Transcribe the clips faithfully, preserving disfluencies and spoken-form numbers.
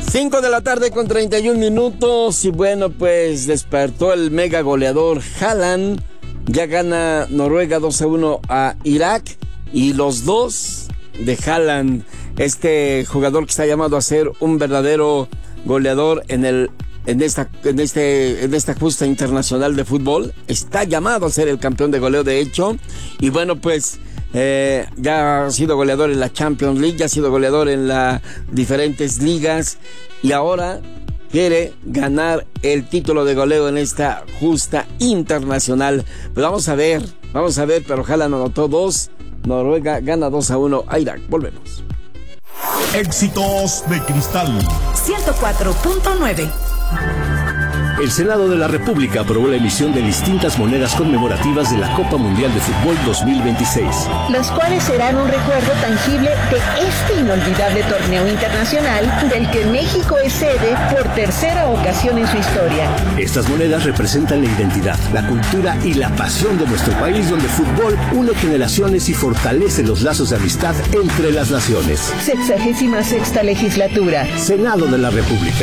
cinco de la tarde con treinta y un minutos y bueno, pues despertó el mega goleador Haaland. Ya gana Noruega dos a uno a Irak y los dos de Haaland, este jugador que está llamado a ser un verdadero goleador en el en esta en este en esta justa internacional de fútbol, está llamado a ser el campeón de goleo de hecho. Y bueno, pues Eh, ya ha sido goleador en la Champions League, ya ha sido goleador en las diferentes ligas y ahora quiere ganar el título de goleo en esta justa internacional. Pues vamos a ver, vamos a ver, pero Haaland anotó dos, Noruega gana dos a uno a Irak. Volvemos. Éxitos de Cristal ciento cuatro punto nueve. El Senado de la República aprobó la emisión de distintas monedas conmemorativas de la Copa Mundial de Fútbol dos mil veintiséis. Las cuales serán un recuerdo tangible de este inolvidable torneo internacional del que México es sede por tercera ocasión en su historia. Estas monedas representan la identidad, la cultura y la pasión de nuestro país, donde el fútbol une generaciones y fortalece los lazos de amistad entre las naciones. Sexagésima sexta legislatura. Senado de la República.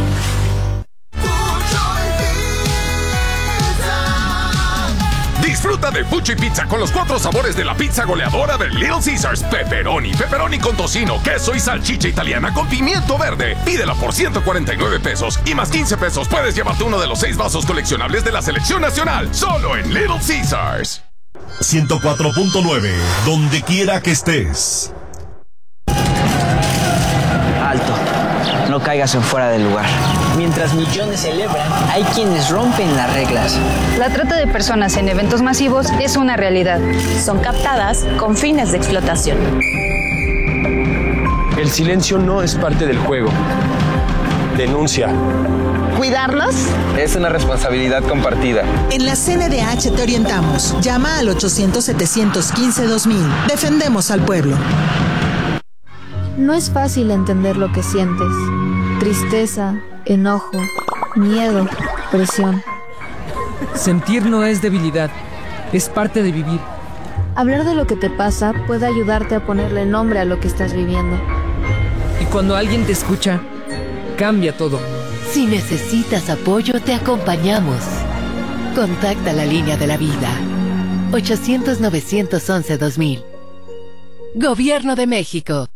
Disfruta de Fuchi Pizza con los cuatro sabores de la pizza goleadora de Little Caesars. Pepperoni, pepperoni con tocino, queso y salchicha italiana con pimiento verde. Pídela por ciento cuarenta y nueve pesos y más quince pesos puedes llevarte uno de los seis vasos coleccionables de la selección nacional. Solo en Little Caesars. ciento cuatro punto nueve, donde quiera que estés. Alto, no caigas en fuera del lugar. Mientras millones celebran, hay quienes rompen las reglas. La trata de personas en eventos masivos es una realidad. Son captadas con fines de explotación. El silencio no es parte del juego. Denuncia. ¿Cuidarlos? Es una responsabilidad compartida. En la C N D H te orientamos. Llama al ochocientos, setecientos quince, dos mil. Defendemos al pueblo. No es fácil entender lo que sientes. Tristeza, enojo, miedo, presión. Sentir no es debilidad, es parte de vivir. Hablar de lo que te pasa puede ayudarte a ponerle nombre a lo que estás viviendo. Y cuando alguien te escucha, cambia todo. Si necesitas apoyo, te acompañamos. Contacta la línea de la vida. ochocientos, novecientos once, dos mil. Gobierno de México.